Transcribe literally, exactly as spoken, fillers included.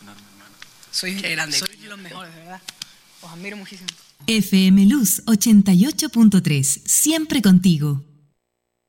Sois, Qué grande, sois los mejores, de verdad. Os admiro muchísimo. F M Luz ochenta y ocho punto tres, siempre contigo.